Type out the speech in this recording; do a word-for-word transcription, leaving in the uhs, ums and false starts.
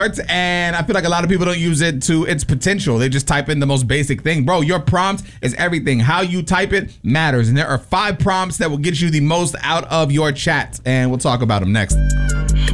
and I feel like a lot of people don't use it to its potential. They just type in the most basic thing. Bro, your prompt is everything. How you type it matters. And there are five prompts that will get you the most out of your chat. And we'll talk about them next.